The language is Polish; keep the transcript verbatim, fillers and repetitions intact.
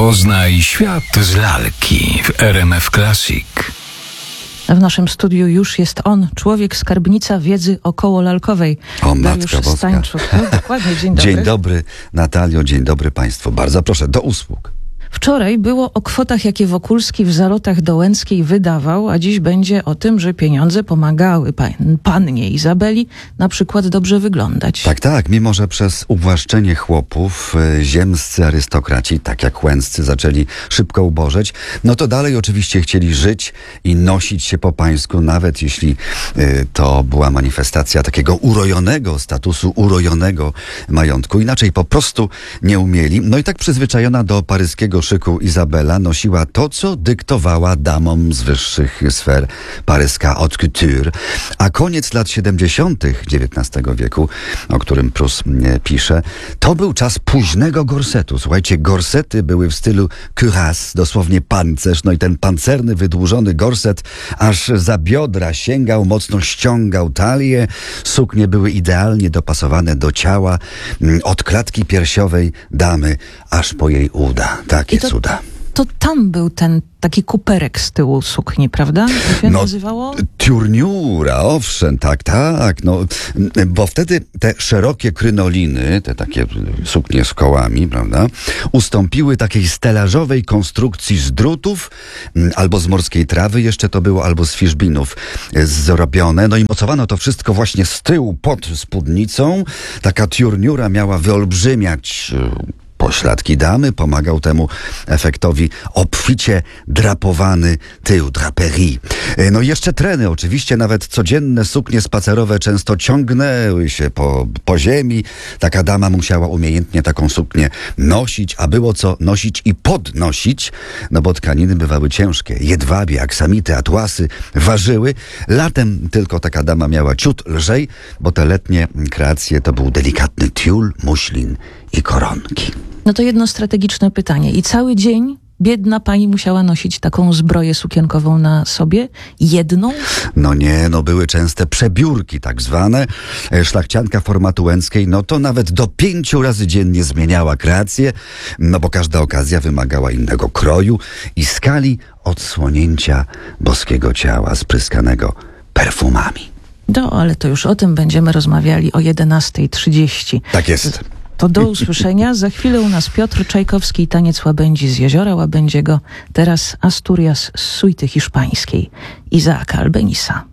Poznaj świat z lalki w R M F Classic. W naszym studiu już jest on, człowiek skarbnica wiedzy okołolalkowej. O Matka Boska. Stańczuk. No, dokładnie, dzień dobry. Dzień dobry, Natalio, dzień dobry Państwu. Bardzo proszę, do usług. Wczoraj było o kwotach, jakie Wokulski w zalotach do Łęckiej wydawał, a dziś będzie o tym, że pieniądze pomagały pan, pannie Izabeli na przykład dobrze wyglądać. Tak, tak, mimo że przez uwłaszczenie chłopów y, ziemscy arystokraci, tak jak łęccy, zaczęli szybko ubożeć, no to dalej oczywiście chcieli żyć i nosić się po pańsku, nawet jeśli y, to była manifestacja takiego urojonego statusu, urojonego majątku. Inaczej po prostu nie umieli. No i tak przyzwyczajona do paryskiego szyku Izabela nosiła to, co dyktowała damom z wyższych sfer paryska haute couture. A koniec lat siedemdziesiątych dziewiętnastego wieku, o którym Prus pisze, to był czas późnego gorsetu. Słuchajcie, gorsety były w stylu cuirasse, dosłownie pancerz, no i ten pancerny, wydłużony gorset aż za biodra sięgał, mocno ściągał talię. Suknie były idealnie dopasowane do ciała, od klatki piersiowej damy aż po jej uda. Takie to, cuda. To tam był ten taki kuperek z tyłu sukni, prawda? Jak się no, nazywało? Tiurniura, owszem, tak, tak. No, bo wtedy te szerokie krynoliny, te takie suknie z kołami, prawda, ustąpiły takiej stelażowej konstrukcji z drutów, albo z morskiej trawy jeszcze to było, albo z fiszbinów zrobione. No i mocowano to wszystko właśnie z tyłu pod spódnicą. Taka tiurniura miała wyolbrzymiać pośladki damy, pomagał temu efektowi obficie drapowany tył, draperie. No i jeszcze treny, oczywiście nawet codzienne suknie spacerowe często ciągnęły się po, po ziemi. Taka dama musiała umiejętnie taką suknię nosić, a było co nosić i podnosić, no bo tkaniny bywały ciężkie. Jedwabie, aksamity, atłasy ważyły. Latem tylko taka dama miała ciut lżej, bo te letnie kreacje to był delikatny tiul, muślin i koronki. No to jedno strategiczne pytanie. I cały dzień biedna pani musiała nosić taką zbroję sukienkową na sobie? Jedną? No nie, no były częste przebiórki tak zwane. Szlachcianka formatu łęckiej, no to nawet do pięciu razy dziennie zmieniała kreację, no bo każda okazja wymagała innego kroju i skali odsłonięcia boskiego ciała spryskanego perfumami. No, ale to już o tym będziemy rozmawiali o jedenasta trzydzieści. Tak jest. To do usłyszenia. Za chwilę u nas Piotr Czajkowski, taniec łabędzi z jeziora Łabędziego. Teraz Asturias z suity hiszpańskiej Izaaka Albenisa.